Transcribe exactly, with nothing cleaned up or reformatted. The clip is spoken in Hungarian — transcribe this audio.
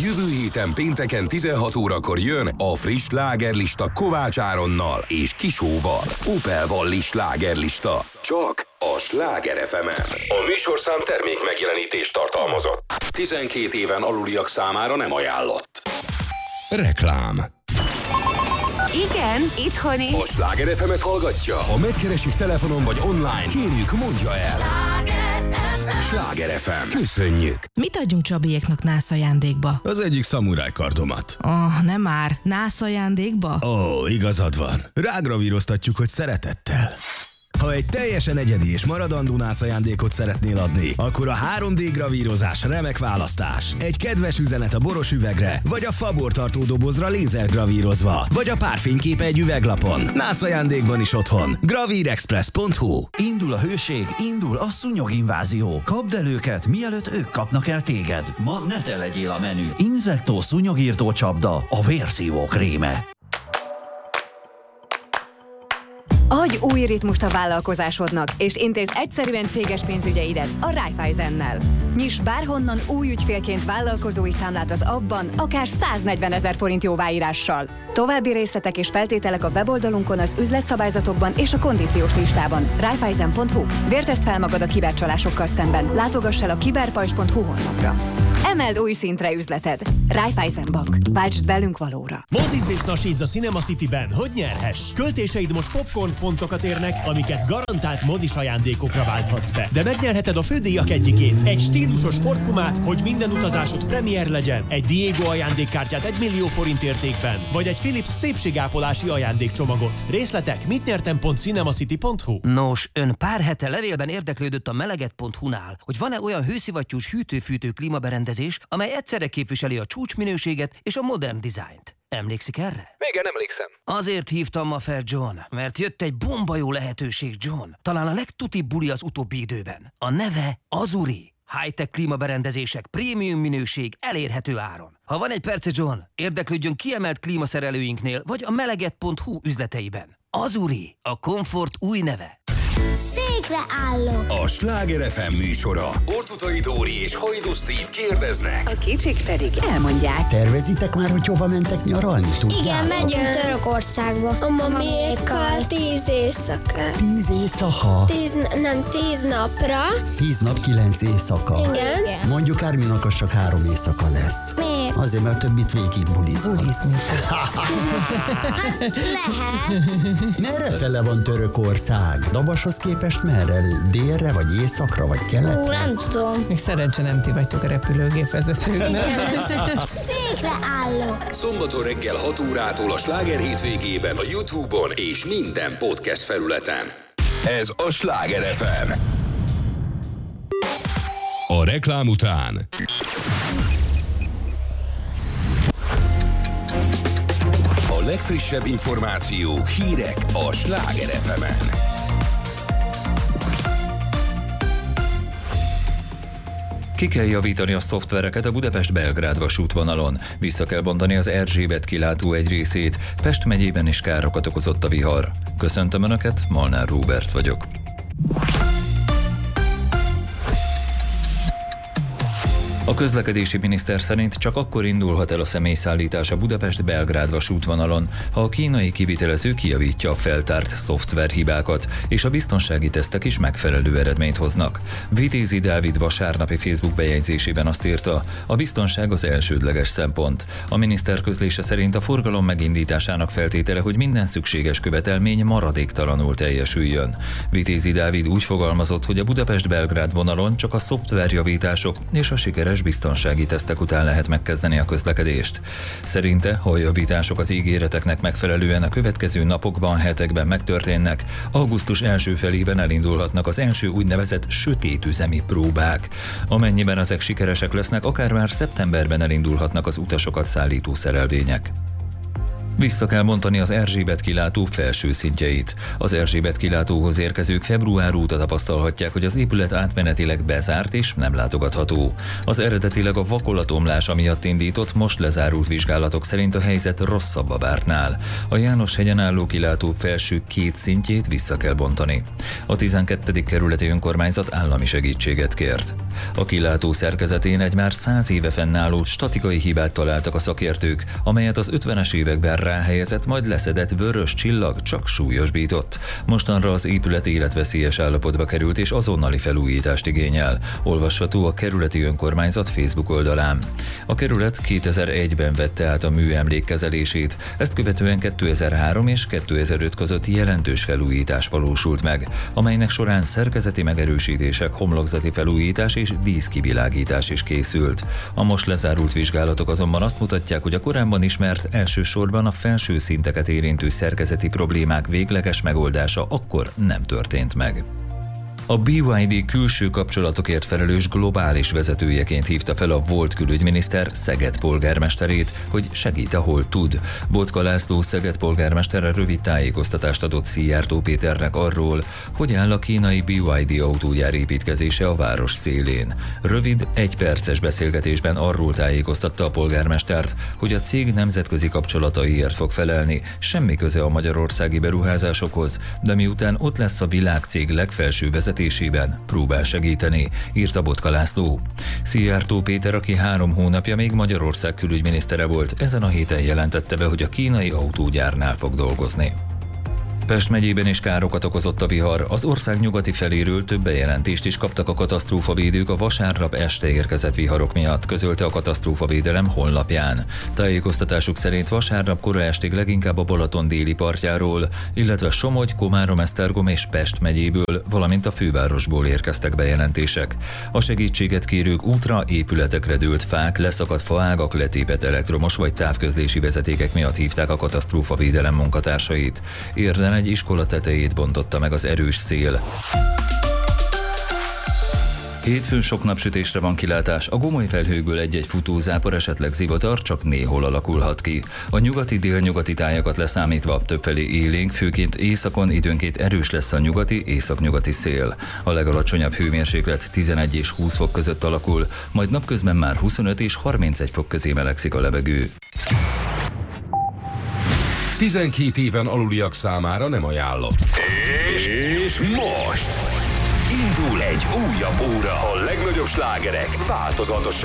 Jövő héten pénteken tizenhat órakor jön a friss slágerlista Kovács Áronnal és Kisóval. Opel Valli slágerlista. Csak a Sláger ef emen. A műsorszám termék megjelenítést tartalmazott. tizenkét éven aluliak számára nem ajánlott. Reklám. Igen, itthon is. A Sláger ef emet hallgatja? Ha megkeresik telefonon vagy online, kérjük, mondja el. Sláger ef em. Köszönjük. Mit adjunk Csabiéknak nász ajándékba? Az egyik szamuráj kardomat. Oh, nem már. Nász ajándékba? Ó, oh, igazad van. Rágravíroztatjuk, hogy szeretettel. Ha egy teljesen egyedi és maradandó nász ajándékot szeretnél adni, akkor a három dé gravírozás remek választás. Egy kedves üzenet a boros üvegre, vagy a fabortartó dobozra lézergravírozva, vagy a párfényképe egy üveglapon. Nász ajándékban is otthon. gravírexpress pont hu. Indul a hőség, indul a szúnyoginvázió. Kapd el őket, mielőtt ők kapnak el téged. Ma ne te legyél a menü. Inzektó szúnyogírtó csapda, a vérszívó kréme. Adj új ritmust a vállalkozásodnak, és intézz egyszerűen céges pénzügyeidet a Raiffeisennel. Nyiss bárhonnan új ügyfélként vállalkozói számlát az abban, akár száznegyvenezer forint jóváírással. További részletek és feltételek a weboldalunkon, az üzletszabályzatokban és a kondíciós listában. Raiffeisen pont hu. Vértezd fel magad a kibercsalásokkal szemben. Látogass el a kiberpajzs pont hu honlapra. Emeld új szintre üzleted. Raiffeisen Bank. Váltsd velünk valóra. Moziz és nasíz a Cinema Cityben, hogy nyerhess. Költéseid most popcorn pontokat érnek, amiket garantált mozis ajándékokra válthatsz be. De megnyerheted a fődíjak egyikét. Egy stílusos Ford Pumát, hogy minden utazásod premier legyen. Egy Diego ajándékkártyát egy millió forint értékben. Vagy egy Philips szépségápolási ajándékcsomagot. Részletek mit nyertem pont cinemacity pont hu. Nos, ön pár hete levélben érdeklődött a meleget pont hu-nál, hogy van-e olyan hőszivattyús hűtő-fűtő klímaberendezés, amely egyszerre képviseli a csúcsminőséget és a modern dizájnt. Emlékszik erre? Igen, emlékszem. Azért hívtam ma fel, John, mert jött egy bomba jó lehetőség, John. Talán a legtutibb buli az utóbbi időben. A neve Azuri. High-tech klímaberendezések, prémium minőség, elérhető áron. Ha van egy perce, John, érdeklődjön kiemelt klímaszerelőinknél, vagy a meleget pont hu üzleteiben. Azuri, a komfort új neve. Székre állok. A Sláger ef em műsora. Ortutai Dóri és Hajdú Steve kérdeznek. A kicsik pedig elmondják. Tervezitek már, hogy hova mentek nyaralni? Tudjátok? Igen, megyünk Törökországba. A mamiékkal tíz éjszaka. Tíz éjszaka? Tíz, nem, tíz napra. Tíz nap, kilenc éjszaka. Igen. Mondjuk Árminak az csak három éjszaka lesz. Miért? Azért, mert többit végig bulizol. Hát lehet. Merre fele van Törökország? Dabashoz képest merre? Délre, vagy északra, vagy keletre? Ú, nem tudom. És szerencsé nem ti vagytok a repülőgépvezetőknek. Székre állok. Szombaton reggel hat órától a Sláger hétvégében a YouTube-on és minden podcast felületen. Ez a Sláger ef em. A reklám után a legfrissebb információk, hírek a Sláger ef emen. Ki kell javítani a szoftvereket a Budapest-Belgrád vasútvonalon, vissza kell bontani az Erzsébet kilátó egy részét, Pest megyében is károkat okozott a vihar. Köszöntöm Önöket, Molnár Róbert vagyok. A közlekedési miniszter szerint csak akkor indulhat el a személyszállítás a Budapest-Belgrád vasútvonalon, ha a kínai kivitelező kijavítja a feltárt szoftverhibákat, és a biztonsági tesztek is megfelelő eredményt hoznak. Vitézi Dávid vasárnapi Facebook bejegyzésében azt írta, a biztonság az elsődleges szempont. A miniszter közlése szerint a forgalom megindításának feltétele, hogy minden szükséges követelmény maradéktalanul teljesüljön. Vitézi Dávid úgy fogalmazott, hogy a Budapest-Belgrád vonalon csak a szoftverjavítások és a sikeres biztonsági tesztek után lehet megkezdeni a közlekedést. Szerinte, ha a javítások az ígéreteknek megfelelően a következő napokban, hetekben megtörténnek, augusztus első felében elindulhatnak az első úgynevezett sötétüzemi próbák. Amennyiben ezek sikeresek lesznek, akár már szeptemberben elindulhatnak az utasokat szállító szerelvények. Vissza kell bontani az Erzsébet kilátó felső szintjeit. Az Erzsébet kilátóhoz érkezők február óta tapasztalhatják, hogy az épület átmenetileg bezárt és nem látogatható. Az eredetileg a vakolatomlása miatt indított, most lezárult vizsgálatok szerint a helyzet rosszabb a vártnál. A János-hegyen álló kilátó felső két szintjét vissza kell bontani. A tizenkettedik kerületi önkormányzat állami segítséget kért. A kilátó szerkezetén egy már száz éve fennálló statikai hibát találtak a szakértők, amelyet az ötvenes években ráhelyezett, majd leszedett vörös csillag csak súlyosbított. Mostanra az épület életveszélyes állapotba került és azonnali felújítást igényel. Olvasható a kerületi önkormányzat Facebook oldalán. A kerület kétezer-egyben vette át a műemlék kezelését, ezt követően kétezer-három és kétezer-öt között jelentős felújítás valósult meg, amelynek során szerkezeti megerősítések, homlokzati felújítás és díszkivilágítás is készült. A most lezárult vizsgálatok azonban azt mutatják, hogy a korábban ismert, elsősorban a felső szinteket érintő szerkezeti problémák végleges megoldása akkor nem történt meg. A bé ipszilon dé külső kapcsolatokért felelős globális vezetőjeként hívta fel a volt külügyminiszter Szeged polgármesterét, hogy segít, ahol tud. Botka László Szeged polgármestere rövid tájékoztatást adott Szijjártó Péternek arról, hogy áll a kínai bé ipszilon dé autógyár építkezése a város szélén. Rövid, egyperces beszélgetésben arról tájékoztatta a polgármestert, hogy a cég nemzetközi kapcsolataiért fog felelni, semmi köze a magyarországi beruházásokhoz, de miután ott lesz a világcég legfelső vezetésében, próbál segíteni, írta Botka László. Szijjártó Péter, aki három hónapja még Magyarország külügyminisztere volt, ezen a héten jelentette be, hogy a kínai autógyárnál fog dolgozni. Pest megyében is károkat okozott a vihar, az ország nyugati feléről több bejelentést is kaptak a katasztrófavédők a vasárnap este érkezett viharok miatt, közölte a katasztrófavédelem honlapján. Tájékoztatásuk szerint vasárnap kora estig leginkább a Balaton déli partjáról, illetve Somogy, Komárom, Esztergom és Pest megyéből, valamint a fővárosból érkeztek bejelentések. A segítséget kérők útra, épületekre dőlt fák, leszakadt faágak, letépett elektromos vagy távközlési vezetékek miatt hívták a katasztrófavédelem munkatársait. Érden egy iskola tetejét bontotta meg az erős szél. Hétfőn sok napsütésre van kilátás, a gomoly felhőkből egy-egy futózápor, esetleg zivatar csak néhol alakulhat ki. A nyugati délnyugati tájakat leszámítva többfelé élénk, főként északon időnként erős lesz a nyugati, északnyugati szél. A legalacsonyabb hőmérséklet tizenegy és húsz fok között alakul, majd napközben már huszonöt és harmincegy fok közé melegszik a levegő. tizenkét éven aluliak számára nem ajánlott. És most indul egy újabb óra, a legnagyobb slágerek változatosan.